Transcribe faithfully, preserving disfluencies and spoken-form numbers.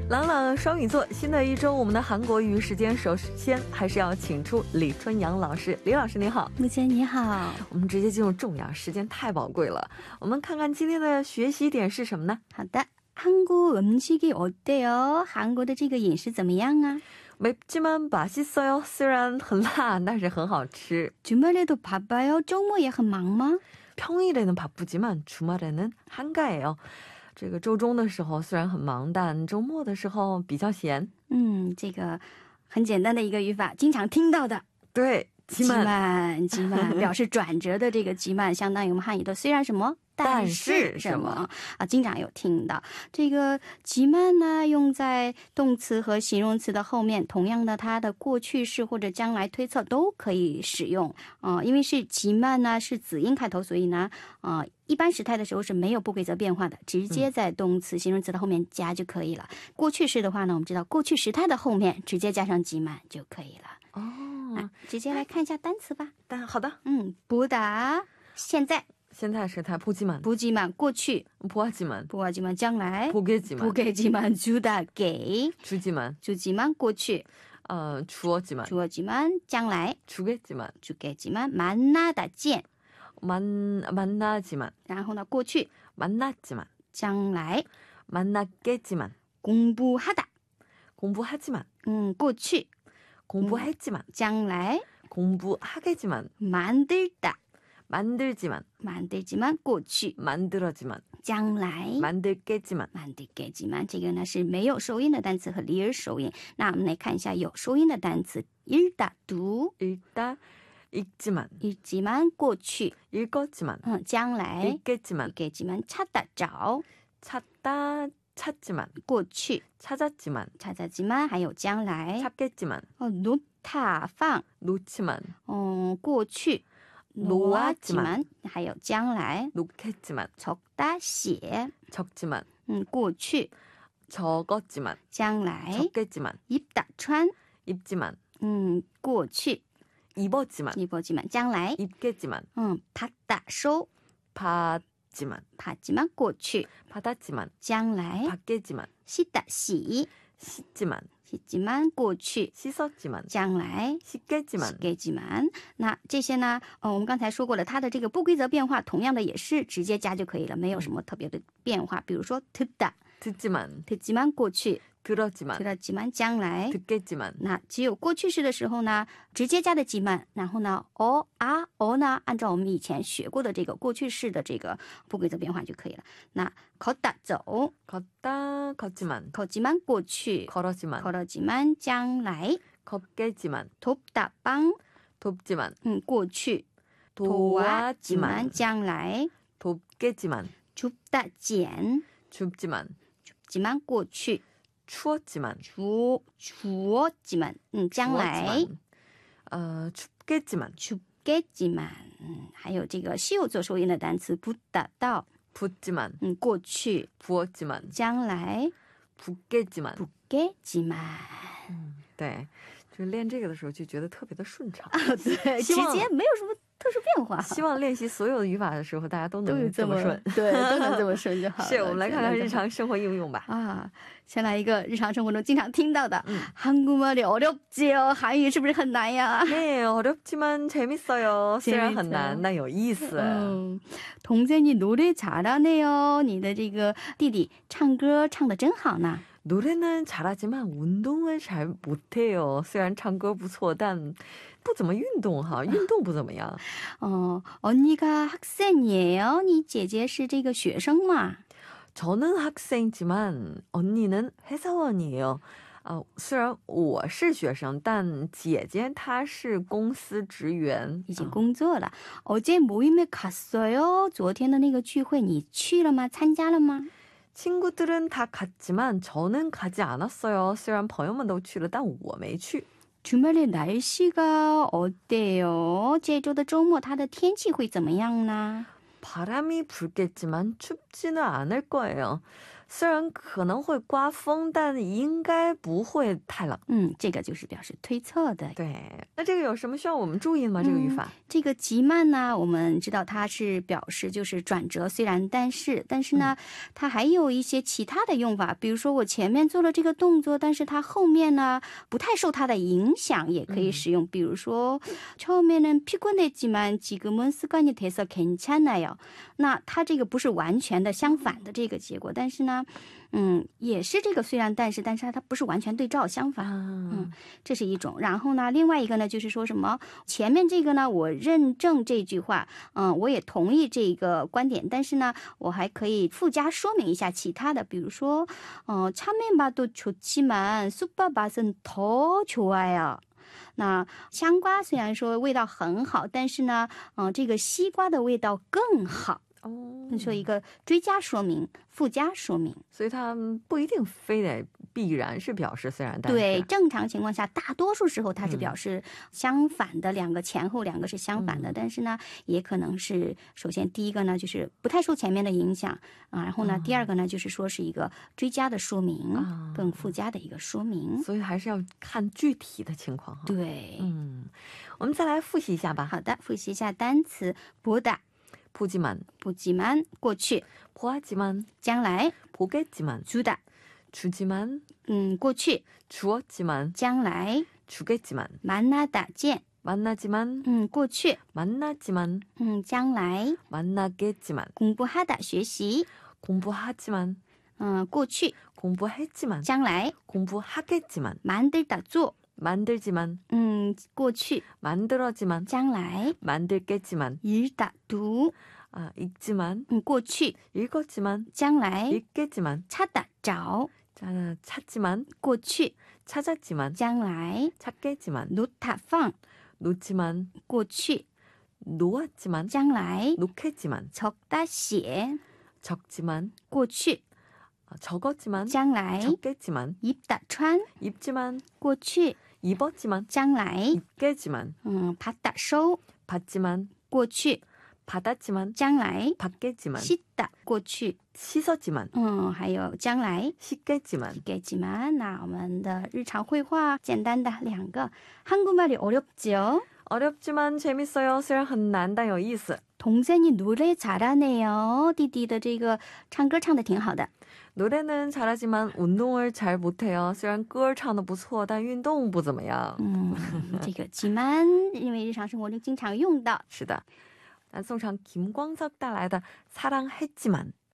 朗朗双语座，新的一周我们的韩国语时间，首先还是要请出李春阳老师。李老师你好。 木姐你好。 我们直接进入重点，时间太宝贵了。我们看看今天的学习点是什么呢？ 好的， 한국 음식이 어때요? 韩国的这个饮食怎么样啊？ 맵지만 맛있어요. 虽然很辣，但是很好吃。 주말에도 바빠요? 周末也很忙吗？ 평일에는 바쁘지만 주말에는 한가해요. 这个周中的时候虽然很忙，但周末的时候比较闲。 嗯，这个很简单的一个语法，经常听到的。 对， 기만 기만表示转折的这个기만相当于我们汉语的虽然什么但是什么啊，经常有听到这个기만呢，用在动词和形容词的后面，同样的它的过去式或者将来推测都可以使用啊、呃，因为是기만呢是子音开头，所以呢啊、呃，一般时态的时候是没有不规则变化的，直接在动词形容词的后面加就可以了。过去式的话呢，我们知道过去时态的后面直接加上기만就可以了。哦，直接来看一下单词吧。 但好的， 嗯，보다现在， 现在时态보지만 보지만过去， 보았지만 보았지만将来， 보겠지만 보겠지만 주다给 주지만 주지만过去， 어, 주었지만 주었지만将来 주겠지만 주겠지만 만나다 见 만, 만나지만 然后呢过去 만났지만 将来 만났겠지만 공부하다 공부하지만 음, 过去 공부했지만 将来 공부하겠지만 만들다 만들지만 만들지만 过去 만들어지만 将来 만들겠지만 만들겠지만 这个呢是没有收音的单词和离儿收音。那我们来看一下有收音的单词 읽다读 읽다 읽지만 읽지만 过去 읽었지만 嗯将来 읽겠지만 읽겠지만 찾다 找 찾다 찾지만 过去 찾았지만 찾았지만 还有将来 찾겠지만 어, 놓다 放 놓지만 嗯过去 놓았지만 还有将来 놓겠지만 적다 写 적지만 嗯过去 적었지만 将来 적겠지만 입다 穿 입지만 嗯过去 입었지만 입었지만 将来 입겠지만 嗯 받다 收 받지만 받지만 过去 받았지만 将来 받겠지만 씻다 洗 씻지만 씻지만 过去 씻었지만 将来 씻겠지만 씻겠지만 那这些呢呃我们刚才说过了，它的这个不规则变化同样的也是直接加就可以了，没有什么特别的变化。比如说 듣다 듣지만 듣지만 过去 들었지만 들었지만 将来 듣겠지만 那只有过去式的时候呢，直接加的지만，然后呢，어啊어呢，按照我们以前学过的这个过去式的这个不规则变化就可以了。那걷다走 걷다 걷지만 걷지만 过去 걸었지만 걸었지만 将来 걷겠지만 돕다 帮 돕지만 嗯过去 도왔지만 将来 돕겠지만 줍다 捡 줍지만 줍지만 过去 추웠지만 주 주었지만 嗯将来 주었지만 어, 춥겠지만 춥겠지만 嗯还有这个稀有做收音的单词 붓다 到 붓지만 嗯过去 부었지만 将来 붓겠지만 붓겠지만 对，就是练这个的时候就觉得特别的顺畅， 对，直接没有什么特殊变化。 希望练习所有的语法的时候大家都能这么顺， 对，都能这么顺就好了。 是，我们来看看日常生活应用吧。 啊，先来一个日常生活中经常听到的，한국말이 어렵지요，韩语是不是很难呀？ 네, 어렵지만 재밌어요. 虽然很难，但有意思。 嗯，동생이 노래 잘하네요，你的这个弟弟唱歌唱得真好呢。 노래는 잘하지만 운동을 잘 못해요. 虽然唱歌不错，但不怎么运动哈，运动不怎么样。 어, 언니가 학생이에요? 你姐姐是这个学生吗？ 저는 학생이지만 언니는 회사원이에요. 呃，虽然我是学生，但姐姐她是公司职员， 已经工作了。 어제 모임에 갔어요? 昨天的那个聚会你去了吗？参加了吗？ 친구들은 다 갔지만 저는 가지 않았어요. 虽然朋友们都去了，但我没去。 주말에 날씨가 어때요? 这周的周末它的天气会怎么样呢？ 바람이 불겠지만 춥지는 않을 거예요. 虽然可能会刮风，但应该不会太冷。 嗯，这个就是表示推测的。 对，那这个有什么需要我们注意的吗？这个语法？ 这个极慢呢，我们知道它是表示就是转折，虽然但是，但是呢，它还有一些其他的用法，比如说我前面做了这个动作，但是它后面呢不太受它的影响，也可以使用。比如说，처음에는 피곤했지만 지금은 습관이 돼서 괜찮아요。那它这个不是完全的相反的这个结果，但是呢，嗯，也是这个虽然但是，但是它不是完全对照相反。嗯，这是一种。然后呢，另外一个呢，就是说什么前面这个呢，我认证这句话，嗯，我也同意这个观点，但是呢，我还可以附加说明一下其他的，比如说，嗯，참외맛도 좋지만 쑥밥 맛은 더 좋아요。那香瓜虽然说味道很好，但是呢，嗯、呃，这个西瓜的味道更好。哦，说一个追加说明、附加说明， 所以它不一定非得必然是表示虽然但是。 对，正常情况下，大多数时候它是表示相反的，嗯、两个前后两个是相反的，嗯、但是呢，也可能是首先第一个呢就是不太受前面的影响啊，然后呢，嗯、第二个呢就是说是一个追加的说明，啊、更附加的一个说明， 所以还是要看具体的情况哈。 对， 嗯，我们再来复习一下吧。 好的，复习一下单词보다。 보지만, 보지만, 过去 보았지만, 将来 보겠지만, 주다, 주지만, 嗯，过去 주었지만, 将来 주겠지만, 만나다, 见 만나지만, 嗯，过去 만나지만, 嗯，将来 만나겠지만, 공부하다, 学习 공부하지만, 嗯，过去 공부했지만, 将来 공부하겠지만, 만들다, 做 만들지만, 嗯，过去 만들었지만, 将来 만들겠지만, 읽다, 读 아, 읽지만, 嗯，过去 읽었지만, 将来 읽겠지만, 찾다, 找 자, 찾지만, 过去 찾았지만, 将来 찾겠지만, 놓다, 放 놓지만, 过去 놓았지만, 将来 놓겠지만, 적다, 写 적지만, 过去 적었지만, 将来 적겠지만, 입다, 穿 입지만, 过去 입었지만, 将来 입겠지만, 嗯，받다, 收 받지만, 过去 받았지만, 将来 받겠지만, 씻다, 过去 씻었지만, 嗯，还有将来 씻겠지만, 씻겠지만。那我们的日常会话简单的两个， 한국말이 어렵죠? 어렵지만 재밌어요. 虽然很难但有意思。 동생이 노래 잘하네요. 弟弟的这个唱歌唱得挺好的。 노래는 잘하지만 운동을 잘 못해요. 虽然歌唱得不错但运动不怎么样。 嗯，这个지만因为日常生活中经常用到。 是的，那送上김광석带来的사랑했지만。